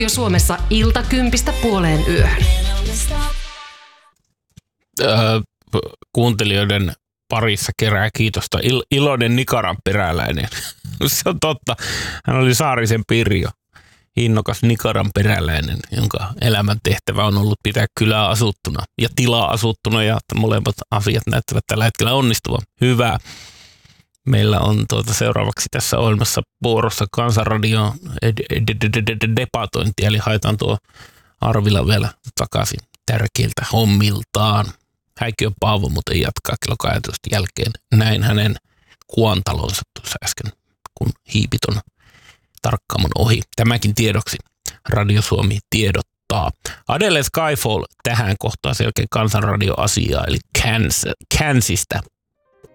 Suomessa iltakympistä puoleen yöhön. Kuuntelijoiden parissa kerää kiitosta. Iloinen nikaranperäläinen. Se on totta. Hän oli Saarisen Pirjo. Innokas nikaranperäläinen, jonka elämäntehtävä on ollut pitää kylää asuttuna ja tilaa asuttuna, ja molemmat asiat näyttävät tällä hetkellä onnistuvan. Hyvä. Meillä on seuraavaksi tässä ohjelmassa vuorossa Kansanradion debatointi, eli haetaan tuo Arvila vielä takaisin tärkeiltä hommiltaan. Häikiön Paavo muuten jatkaa kello 12 jälkeen. Näin hänen kuantalonsa tuossa äsken, kun hiipit on tarkkaamon ohi. Tämäkin tiedoksi Radio Suomi tiedottaa. Adele Skyfall tähän kohtaan selkeä Kansanradio-asiaa, eli Kansista.